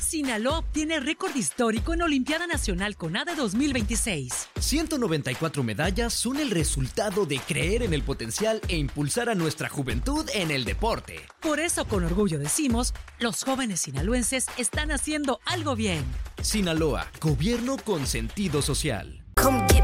Sinaloa obtiene récord histórico en Olimpiada Nacional CONADE 2026. 194 medallas son el resultado de creer en el potencial e impulsar a nuestra juventud en el deporte. Por eso, con orgullo decimos, los jóvenes sinaloenses están haciendo algo bien. Sinaloa, gobierno con sentido social. Come get